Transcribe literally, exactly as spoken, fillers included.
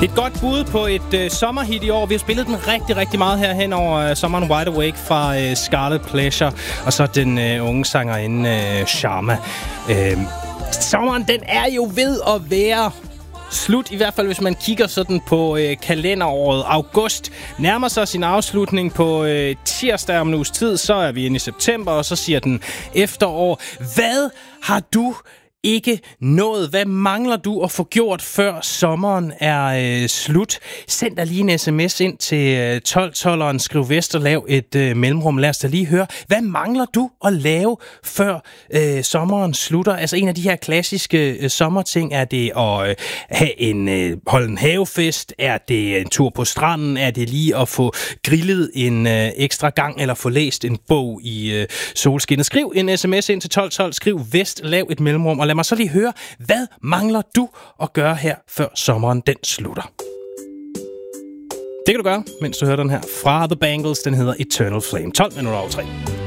Et godt bud på et øh, sommerhit i år. Vi har spillet den rigtig, rigtig meget her hen over øh, sommeren. Wide Awake fra øh, Scarlet Pleasure. Og så den øh, unge sangerinde øh, Sharma. Øh, sommeren, den er jo ved at være slut, i hvert fald hvis man kigger sådan på øh, kalenderåret. August nærmer sig sin afslutning på øh, tirsdag om en uges tid. Så er vi inde i september, og så siger den efterår. Hvad har du ikke nået? Hvad mangler du at få gjort, før sommeren er øh, slut? Send dig lige en sms ind til øh, tolv tolveren. Skriv vest og lav et øh, mellemrum. Lad os da lige høre, hvad mangler du at lave, før øh, sommeren slutter? Altså en af de her klassiske øh, sommerting. Er det at øh, have en, øh, holde en havefest? Er det en tur på stranden? Er det lige at få grillet en øh, ekstra gang? Eller få læst en bog i øh, solskinnet? Skriv en sms ind til tolv tolv. Skriv vest, lav et mellemrum, og lad mig så lige høre, hvad mangler du at gøre her, før sommeren den slutter? Det kan du gøre, mens du hører den her fra The Bangles. Den hedder Eternal Flame. tolv minutter over tre.